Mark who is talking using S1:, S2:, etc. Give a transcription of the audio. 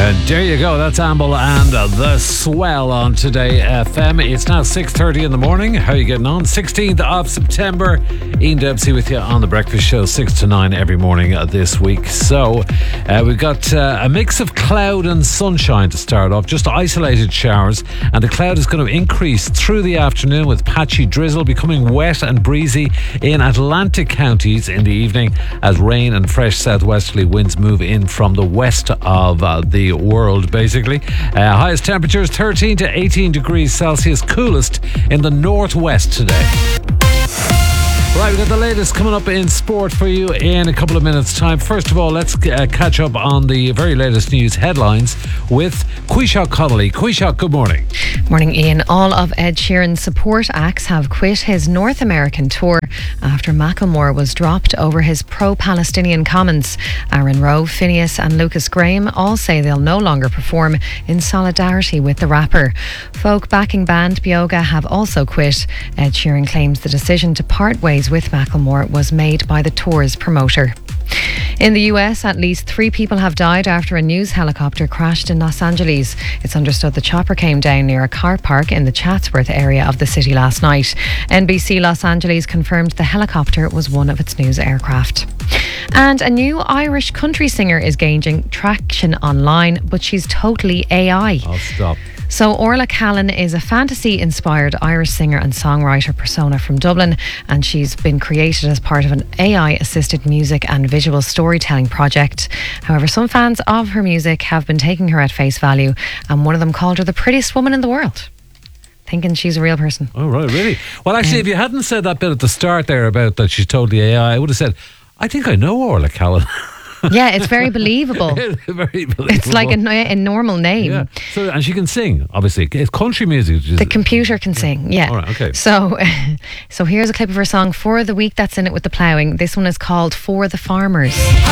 S1: And there you go, that's Amble and The Swell on Today FM. It's now 6:30 in the morning. How are you getting on? 16th of September. Ian Dempsey with you on The Breakfast Show, 6 to 9 every morning this week. So we've got a mix of cloud and sunshine to start off, just isolated showers, and the cloud is going to increase through the afternoon with patchy drizzle becoming wet and breezy in Atlantic counties in the evening as rain and fresh southwesterly winds move in from the west of the world, basically. Highest temperatures 13 to 18 degrees Celsius, coolest in the northwest today. Right, we've got the latest coming up in sport for you in a couple of minutes' time. First of all, let's catch up on the very latest news headlines with Quishak Connolly. Quishak, good morning.
S2: Morning, Ian. All of Ed Sheeran's support acts have quit his North American tour after Macklemore was dropped over his pro-Palestinian comments. Aaron Rowe, Phineas and Lucas Graham all say they'll no longer perform in solidarity with the rapper. Folk backing band Bioga have also quit. Ed Sheeran claims the decision to part ways with Macklemore was made by the tour's promoter. In the US, at least 3 people have died after a news helicopter crashed in Los Angeles. It's understood the chopper came down near a car park in the Chatsworth area of the city last night. NBC Los Angeles confirmed the helicopter was one of its news aircraft. And a new Irish country singer is gaining traction online, but she's totally AI.
S1: I'll stop.
S2: So Orla Callan is a fantasy-inspired Irish singer and songwriter persona from Dublin, and she's been created as part of an AI-assisted music and visual storytelling project. However, some fans of her music have been taking her at face value, and one of them called her the prettiest woman in the world, thinking she's a real person.
S1: Oh, right, really? Well, actually, if you hadn't said that bit at the start there about that she's totally AI, I would have said, I think I know Orla Callan.
S2: Yeah, it's very believable.
S1: Very believable.
S2: It's like a normal name.
S1: Yeah. So, and she can sing, obviously. It's country music.
S2: The computer can sing, yeah.
S1: All right, okay.
S2: So here's a clip of her song For the Week that's in it with the ploughing. This one is called For the Farmers.